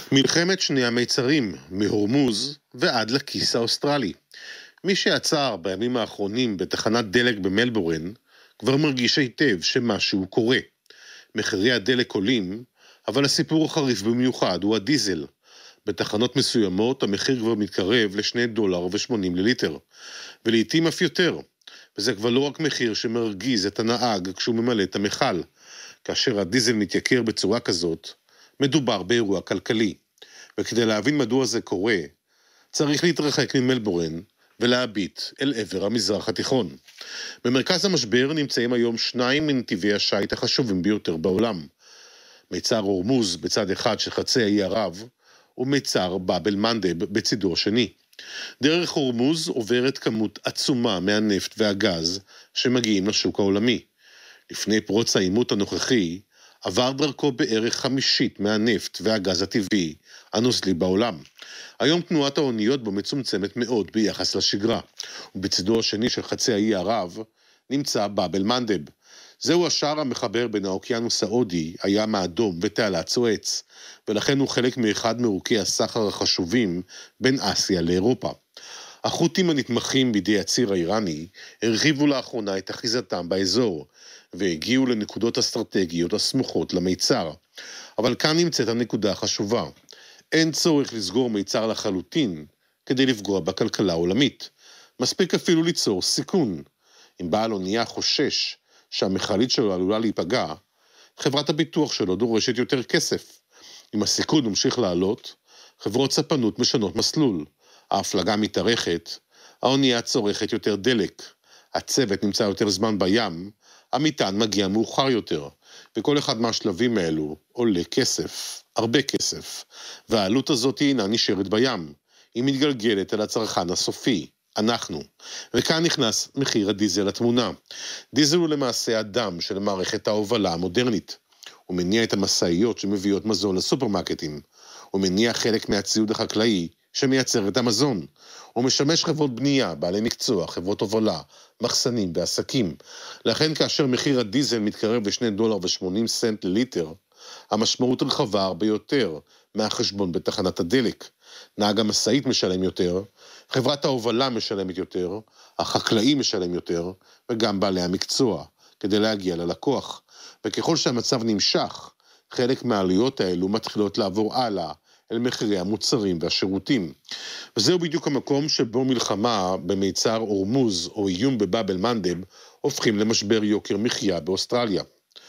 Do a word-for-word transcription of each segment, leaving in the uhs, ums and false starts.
מלחמת שני המיצרים, מהורמוז ועד לכיס האוסטרלי. מי שעצר בימים האחרונים בתחנת דלק במלבורן, כבר מרגיש היטב שמשהו קורה. מחירי הדלק עולים, אבל הסיפור החריף במיוחד הוא הדיזל. בתחנות מסוימות המחיר כבר מתקרב לשני דולר ושמונים לליטר, ולעיתים אף יותר. וזה כבר לא רק מחיר שמרגיז את הנהג כשהוא ממלא את המכל. כאשר הדיזל מתייקר בצורה כזאת, מדובר באירוע כלכלי. וכדי להבין מדוע זה קורה, צריך להתרחק ממלבורן ולהביט אל עבר המזרח התיכון. במרכז המשבר נמצאים היום שניים מנתיבי השיט החשובים ביותר בעולם. מיצר הורמוז בצד אחד של חצי האי ערב, ומיצר באב אל מנדב בצידו השני. דרך הורמוז עוברת כמות עצומה מהנפט והגז שמגיעים לשוק העולמי. לפני פרוץ העימות הנוכחי, עבר דרכו בערך חמישית מהנפט והגז הטבעי הנוזלי בעולם. היום תנועת האוניות בו מצומצמת מאוד ביחס לשגרה, ובצדו השני של חצי האי ערב נמצא באב אל מנדב. זהו השער המחבר בין האוקיינוס ההודי, הים האדום ותעלת סואץ, ולכן הוא חלק מאחד מרוקי הסחר החשובים בין אסיה לאירופה. החות'ים הנתמכים בידי הציר האיראני הרחיבו לאחרונה את אחיזתם באזור, והגיעו לנקודות אסטרטגיות הסמוכות למיצר. אבל כאן נמצאת הנקודה החשובה. אין צורך לסגור מיצר לחלוטין כדי לפגוע בכלכלה העולמית. מספיק אפילו ליצור סיכון. אם בעל אונייה חושש שהמכלית שלו עלולה להיפגע, חברת הביטוח שלו דורשת יותר כסף. אם הסיכון ממשיך לעלות, חברות ספנות משנות מסלול. ההפלגה מתארכת, האונייה צורכת יותר דלק, הצוות נמצא יותר זמן בים, המטען מגיע מאוחר יותר, וכל אחד מהשלבים האלו עולה כסף, הרבה כסף, והעלות הזאת אינה נשארת בים, היא מתגלגלת אל הצרכן הסופי, אנחנו. וכאן נכנס מחיר הדיזל לתמונה. דיזל הוא למעשה הדם של מערכת ההובלה המודרנית. הוא מניע את המשאיות שמביאות מזון לסופרמרקטים, הוא מניע חלק מהציוד החקלאי שמייצר את המזון. הוא משמש חברות בנייה, בעלי מקצוע, חברות הובלה, מחסנים ועסקים. לכן כאשר מחיר הדיזל מתקרב לשני דולר ושמונים סנט לליטר, המשמעות רחבה הרבה יותר מהחשבון בתחנת הדלק. נהג המשאית משלם יותר, חברת ההובלה משלמת יותר, החקלאי משלם יותר, וגם בעלי המקצוע, כדי להגיע ללקוח. וככל שהמצב נמשך, חלק מהעלויות האלו מתחילות לעבור הלאה, אל מחירי המוצרים והשירותים. וזהו בדיוק המקום שבו מלחמה במיצר הורמוז או איום בבאב אל מנדב הופכים למשבר יוקר מחיה באוסטרליה.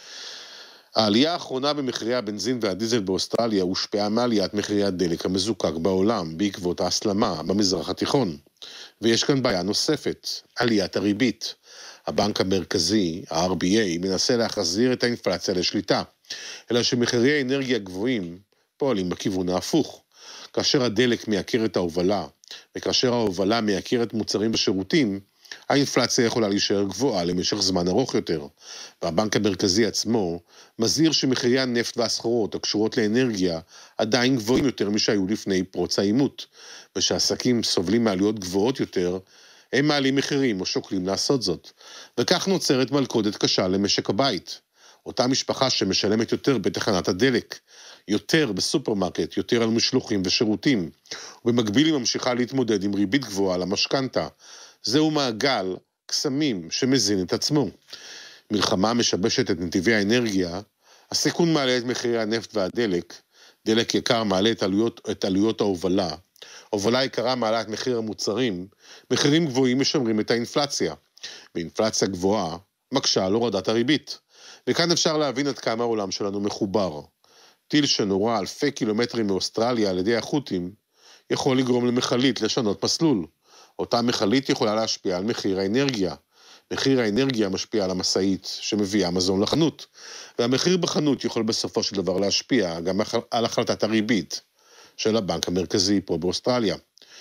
העלייה האחרונה במחירי הבנזין והדיזל באוסטרליה הושפעה מעליית מחירי הדלק המזוקק בעולם בעקבות ההסלמה במזרח התיכון. ויש כאן בעיה נוספת, עליית הריבית. הבנק המרכזי, ה-אר בי איי, מנסה להחזיר את האינפלציה לשליטה, אלא שמחירי האנרגיה גבוהים פועלים בכיוון ההפוך. כאשר הדלק מייקר את ההובלה, וכאשר ההובלה מייקרת מוצרים ושירותים, האינפלציה יכולה להישאר גבוהה למשך זמן ארוך יותר. והבנק המרכזי עצמו מזהיר שמחירי הנפט והסחורות הקשורות לאנרגיה עדיין גבוהים יותר משהיו לפני פרוץ העימות, ושעסקים סובלים מעלויות גבוהות יותר, הם מעלים מחירים או שוקלים לעשות זאת. וכך נוצרת מלכודת קשה למשק הבית. אותה משפחה שמשלמת יותר בתחנת הדלק, יותר בסופרמרקט, יותר על משלוחים ושירותים, ובמקביל היא ממשיכה להתמודד עם ריבית גבוהה למשכנתה. זהו מעגל קסמים שמזין את עצמו. מלחמה משבשת את נתיבי האנרגיה, הסיכון מעלה את מחירי הנפט והדלק, דלק יקר מעלה את עלויות, את עלויות ההובלה, הובלה יקרה מעלה את מחיר המוצרים, מחירים גבוהים משמרים את האינפלציה, ואינפלציה גבוהה מקשה על הורדת הריבית. וכאן אפשר להבין עד כמה העולם שלנו מחובר. טיל שנורה אלפי קילומטרים מאוסטרליה על ידי החות'ים, יכול לגרום למכלית לשנות מסלול. אותה מכלית יכולה להשפיע על מחיר האנרגיה. מחיר האנרגיה משפיע על המשאית שמביאה מזון לחנות, והמחיר בחנות יכול בסופו של דבר להשפיע גם על החלטת הריבית של הבנק המרכזי פה באוסטרליה.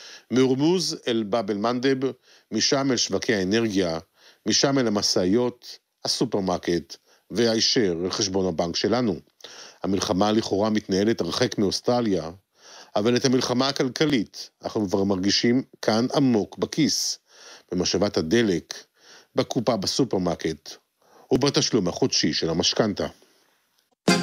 מהורמוז אל באב אל מנדב, משם אל שווקי האנרגיה, משם אל המשאיות, הסופרמרקט, והישר אל חשבון הבנק שלנו. המלחמה לכאורה מתנהלת הרחק מאוסטרליה, אבל את המלחמה הכלכלית אנחנו כבר מרגישים כאן עמוק בכיס, במשאבת הדלק, בקופה בסופרמרקט, ובתשלום החודשי של המשכנתה.